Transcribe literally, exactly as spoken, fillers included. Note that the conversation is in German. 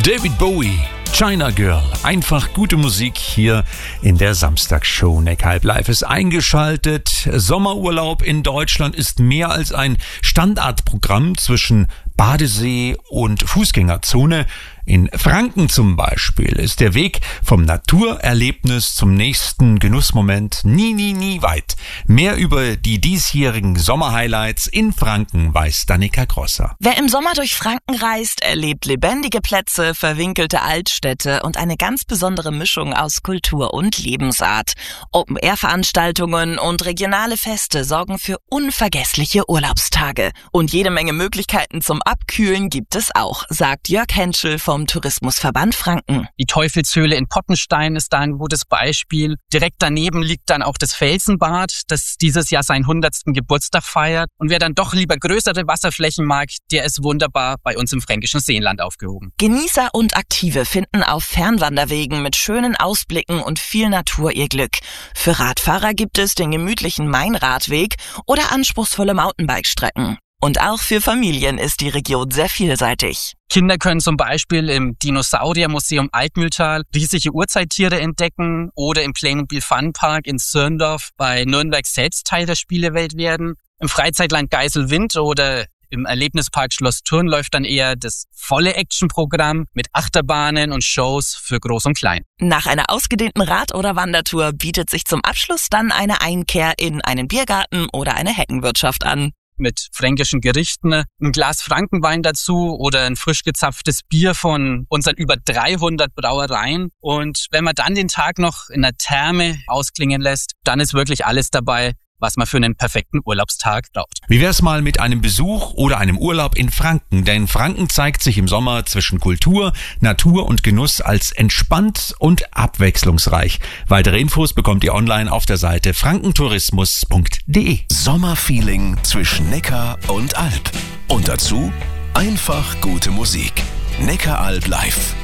David Bowie, China Girl. Einfach gute Musik hier in der Samstagsshow. Neckar Live ist eingeschaltet. Sommerurlaub in Deutschland ist mehr als ein Standardprogramm zwischen Badesee und Fußgängerzone. In Franken zum Beispiel ist der Weg vom Naturerlebnis zum nächsten Genussmoment nie, nie, nie weit. Mehr über die diesjährigen Sommerhighlights in Franken weiß Danica Grosser. Wer im Sommer durch Franken reist, erlebt lebendige Plätze, verwinkelte Altstädte und eine ganz besondere Mischung aus Kultur und Lebensart. Open-Air-Veranstaltungen und regionale Feste sorgen für unvergessliche Urlaubstage. Und jede Menge Möglichkeiten zum Abkühlen gibt es auch, sagt Jörg Henschel vom Tourismusverband Franken. Die Teufelshöhle in Pottenstein ist da ein gutes Beispiel. Direkt daneben liegt dann auch das Felsenbad, das dieses Jahr seinen hundertsten Geburtstag feiert. Und wer dann doch lieber größere Wasserflächen mag, der ist wunderbar bei uns im fränkischen Seenland aufgehoben. Genießer und Aktive finden auf Fernwanderwegen mit schönen Ausblicken und viel Natur ihr Glück. Für Radfahrer gibt es den gemütlichen Mainradweg oder anspruchsvolle Mountainbike-Strecken. Und auch für Familien ist die Region sehr vielseitig. Kinder können zum Beispiel im Dinosauriermuseum Altmühltal riesige Urzeittiere entdecken oder im Playmobil Funpark in Zirndorf bei Nürnberg selbst Teil der Spielewelt werden. Im Freizeitland Geiselwind oder im Erlebnispark Schloss Thurn läuft dann eher das volle Actionprogramm mit Achterbahnen und Shows für Groß und Klein. Nach einer ausgedehnten Rad- oder Wandertour bietet sich zum Abschluss dann eine Einkehr in einen Biergarten oder eine Heckenwirtschaft an. Mit fränkischen Gerichten, ein Glas Frankenwein dazu oder ein frisch gezapftes Bier von unseren über dreihundert Brauereien. Und wenn man dann den Tag noch in der Therme ausklingen lässt, dann ist wirklich alles dabei, was man für einen perfekten Urlaubstag braucht. Wie wär's mal mit einem Besuch oder einem Urlaub in Franken? Denn Franken zeigt sich im Sommer zwischen Kultur, Natur und Genuss als entspannt und abwechslungsreich. Weitere Infos bekommt ihr online auf der Seite frankentourismus punkt de. Sommerfeeling zwischen Neckar und Alp. Und dazu einfach gute Musik. Neckaralb live.